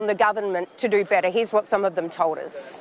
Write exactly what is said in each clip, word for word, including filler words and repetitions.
The government to do better. Here's what some of them told us.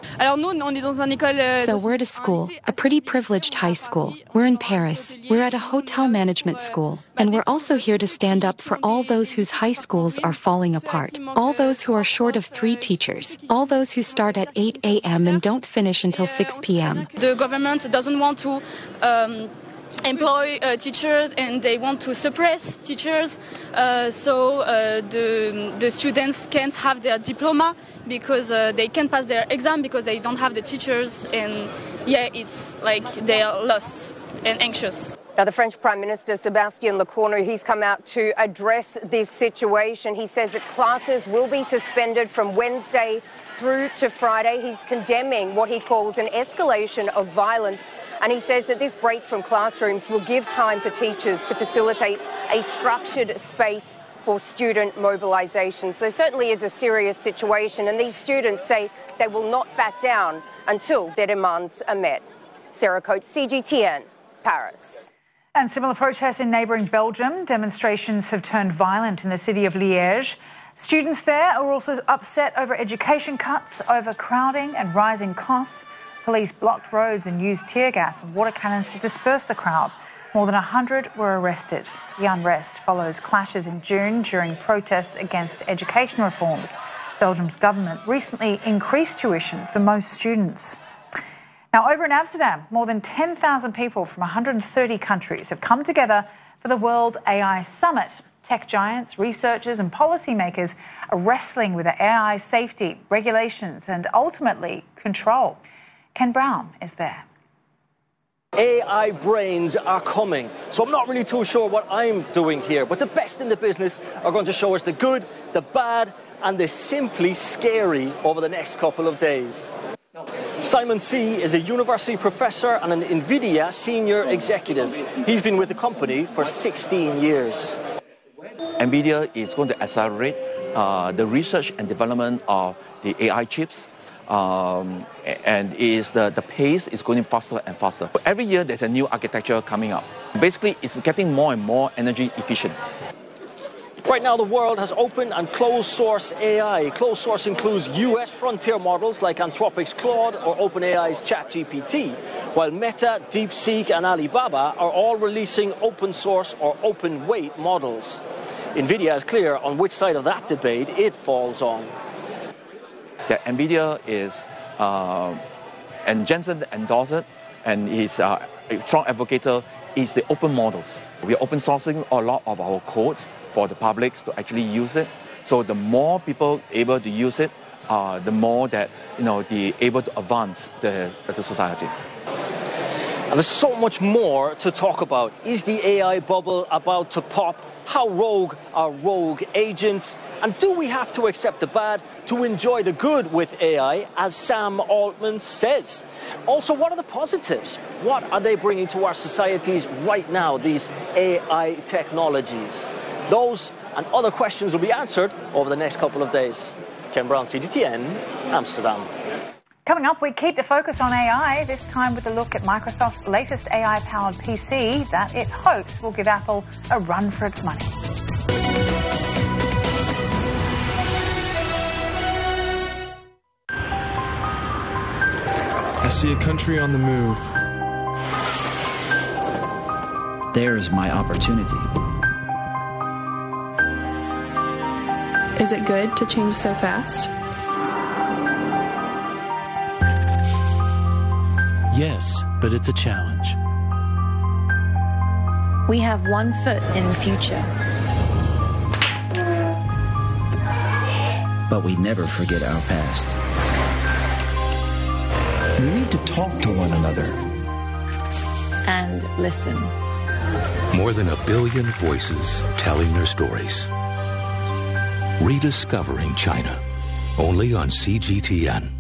So we're at a school, a pretty privileged high school. We're in Paris. We're at a hotel management school. And we're also here to stand up for all those whose high schools are falling apart. All those who are short of three teachers. All those who start at eight a.m. and don't finish until six p.m. The government doesn't want to um, employ uh, teachers, and they want to suppress teachers, uh, so uh, the, the students can't have their diploma because uh, they can't pass their exam because they don't have the teachers, and yeah, it's like they are lost and anxious. Now, the French Prime Minister, Sébastien Lecornu, he's come out to address this situation. He says that classes will be suspended from Wednesday through to Friday. He's condemning what he calls an escalation of violence, and he says that this break from classrooms will give time for teachers to facilitate a structured space for student mobilisation. So certainly is a serious situation, and these students say they will not back down until their demands are met. Sarah Coates, C G T N, Paris. And similar protests in neighbouring Belgium. Demonstrations have turned violent in the city of Liège. Students there are also upset over education cuts, overcrowding and rising costs. Police blocked roads and used tear gas and water cannons to disperse the crowd. More than one hundred were arrested. The unrest follows clashes in June during protests against education reforms. Belgium's government recently increased tuition for most students. Now, over in Amsterdam, more than ten thousand people from one hundred thirty countries have come together for the World A I Summit. Tech giants, researchers and policymakers are wrestling with A I safety, regulations and ultimately control. Ken Brown is there. A I brains are coming, so I'm not really too sure what I'm doing here, but the best in the business are going to show us the good, the bad and the simply scary over the next couple of days. Simon See is a university professor and an NVIDIA senior executive. He's been with the company for sixteen years. NVIDIA is going to accelerate uh, the research and development of the A I chips. Um, and is the, the pace is going faster and faster. Every year there's a new architecture coming up. Basically, it's getting more and more energy efficient. Right now, the world has open and closed source A I. Closed source includes U S frontier models like Anthropic's Claude or OpenAI's ChatGPT, while Meta, DeepSeek and Alibaba are all releasing open source or open weight models. NVIDIA is clear on which side of that debate it falls on. That NVIDIA is, uh, and Jensen endorsed it, and he's uh, a strong advocate, is the open models. We are open sourcing a lot of our codes for the public to actually use it. So the more people able to use it, uh, the more that, you know, the able to advance the, the society. And there's so much more to talk about. Is the A I bubble about to pop? How rogue are rogue agents? And do we have to accept the bad to enjoy the good with A I, as Sam Altman says? Also, what are the positives? What are they bringing to our societies right now, these A I technologies? Those and other questions will be answered over the next couple of days. Ken Brown, C G T N, Amsterdam. Coming up, we keep the focus on A I, this time with a look at Microsoft's latest A I-powered P C that it hopes will give Apple a run for its money. I see a country on the move. There's my opportunity. Is it good to change so fast? Yes, but it's a challenge. We have one foot in the future. But we never forget our past. We need to talk to one another. And listen. More than a billion voices telling their stories. Rediscovering China. Only on C G T N.